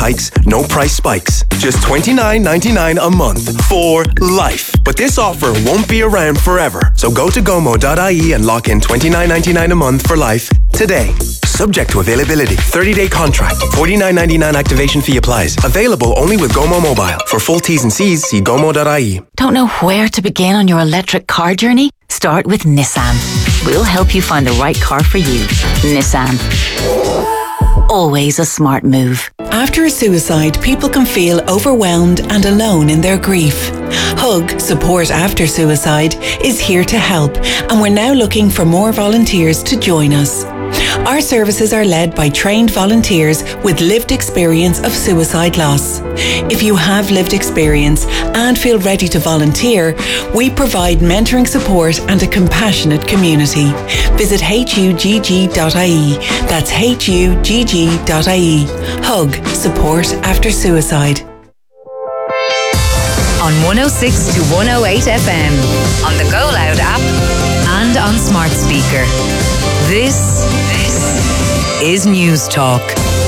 hikes, no price spikes. Just $29.99 a month for life. But this offer won't be around forever. So go to gomo.ie and lock in $29.99 a month for life today. Subject to availability. 30-day contract. $49.99 activation fee applies. Available only with Gomo Mobile. For full T's and C's, see gomo.ie. Don't know where to begin on your electric car journey? Start with Nissan. We'll help you find the right car for you. Nissan. Always a smart move. After a suicide, people can feel overwhelmed and alone in their grief. Hug, Support After Suicide, is here to help, and we're now looking for more volunteers to join us. Our services are led by trained volunteers with lived experience of suicide loss. If you have lived experience and feel ready to volunteer, we provide mentoring support and a compassionate community. Visit hugg.ie. That's hugg.ie. Hug, Support After Suicide. On 106 to 108 FM, on the Go Loud app, and on smart speaker. This is News Talk.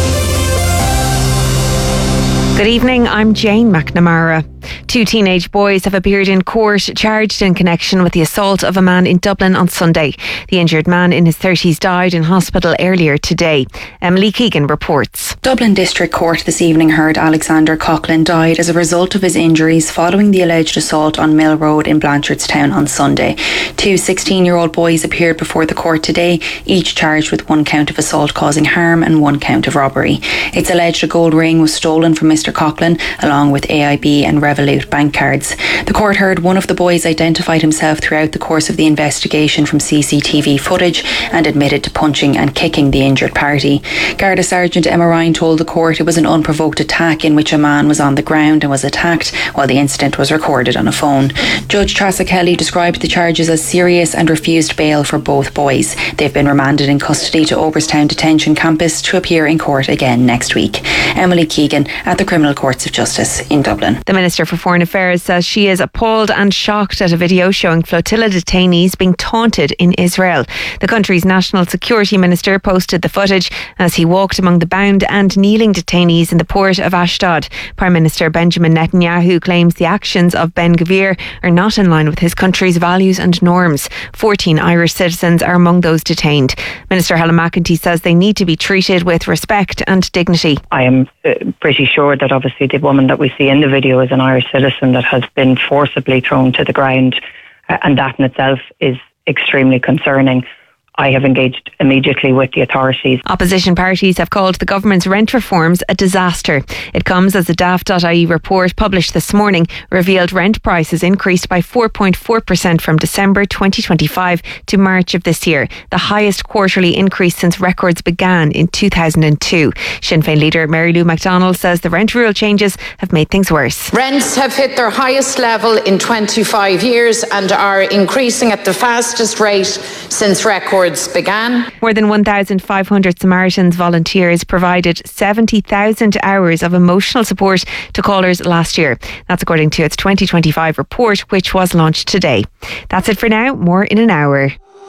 Good evening, I'm Jane McNamara. Two teenage boys have appeared in court charged in connection with the assault of a man in Dublin on Sunday. The injured man in his 30s died in hospital earlier today. Emily Keegan reports. Dublin District Court this evening heard Alexander Coughlin died as a result of his injuries following the alleged assault on Mill Road in Blanchardstown on Sunday. Two 16-year-old boys appeared before the court today, each charged with one count of assault causing harm and one count of robbery. It's alleged a gold ring was stolen from Mr Coughlin along with AIB and Revolut bank cards. The court heard one of the boys identified himself throughout the course of the investigation from CCTV footage and admitted to punching and kicking the injured party. Garda Sergeant Emma Ryan told the court it was an unprovoked attack in which a man was on the ground and was attacked while the incident was recorded on a phone. Judge Trassa Kelly described the charges as serious and refused bail for both boys. They've been remanded in custody to Oberstown Detention Campus to appear in court again next week. Emily Keegan at the Criminal Courts of Justice in Dublin. The Minister for Foreign Affairs says she is appalled and shocked at a video showing flotilla detainees being taunted in Israel. The country's National Security Minister posted the footage as he walked among the bound and kneeling detainees in the port of Ashdod. Prime Minister Benjamin Netanyahu claims the actions of Ben Gvir are not in line with his country's values and norms. 14 Irish citizens are among those detained. Minister Helen McEntee says they need to be treated with respect and dignity. I am pretty sure that obviously the woman that we see in the video is an Irish citizen that has been forcibly thrown to the ground, and that in itself is extremely concerning. I have engaged immediately with the authorities. Opposition parties have called the government's rent reforms a disaster. It comes as a Daft.ie report published this morning revealed rent prices increased by 4.4% from December 2025 to March of this year, the highest quarterly increase since records began in 2002. Sinn Féin leader Mary Lou McDonald says the rent rule changes have made things worse. Rents have hit their highest level in 25 years and are increasing at the fastest rate since records began. More than 1,500 Samaritans volunteers provided 70,000 hours of emotional support to callers last year. That's according to its 2025 report, which was launched today. That's it for now. More in an hour.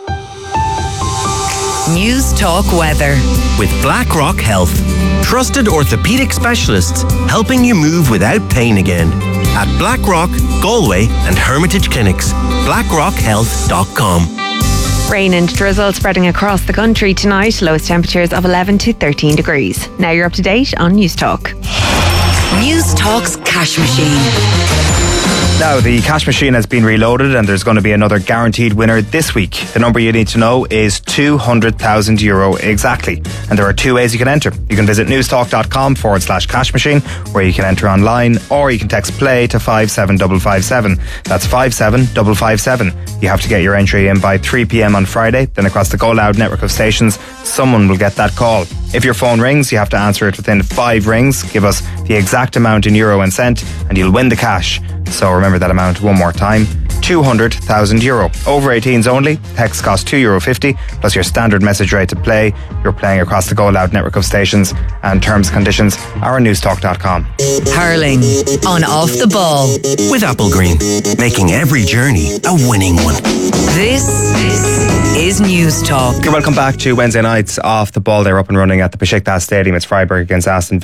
News Talk Weather with BlackRock Health. Trusted orthopaedic specialists helping you move without pain again. At BlackRock, Galway and Hermitage Clinics. BlackRockHealth.com. Rain and drizzle spreading across the country tonight. Lowest temperatures of 11 to 13 degrees. Now you're up to date on News Talk. News Talk's Cash Machine. Now, the cash machine has been reloaded and there's going to be another guaranteed winner this week. The number you need to know is €200,000 exactly. And there are two ways you can enter. You can visit newstalk.com/cash machine, where you can enter online, or you can text play to 57557. That's 57557. You have to get your entry in by 3 p.m. on Friday. Then across the Go Loud network of stations, someone will get that call. If your phone rings, you have to answer it within 5 rings. Give us the exact amount in euro and cent and you'll win the cash. So remember that amount one more time. €200,000. Over 18s only. Text costs €2.50 plus your standard message rate to play. You're playing across the Go Loud network of stations, and terms and conditions are on newstalk.com. Hurling on Off the Ball with Applegreen, making every journey a winning one. This is News Talk. Welcome back to Wednesday night's Off the Ball. They're up and running at the Besiktas Stadium. It's Freiburg against Aston